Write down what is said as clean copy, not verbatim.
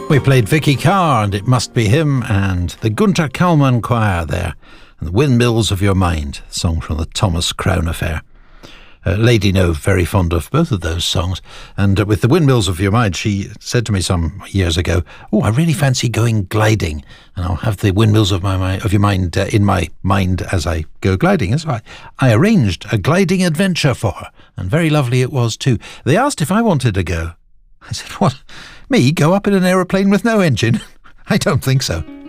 We played Vicky Carr and It Must Be Him, and the Gunter Kalman Choir there, and The Windmills of Your Mind, song from the Thomas Crown Affair. Lady No, very fond of both of those songs, and with The Windmills of Your Mind, she said to me some years ago, "Oh, I really fancy going gliding, and I'll have the windmills of your mind in my mind as I go gliding." And so I arranged a gliding adventure for her, and very lovely it was too. They asked if I wanted to go. I said, "What? Me go up in an aeroplane with no engine? I don't think so."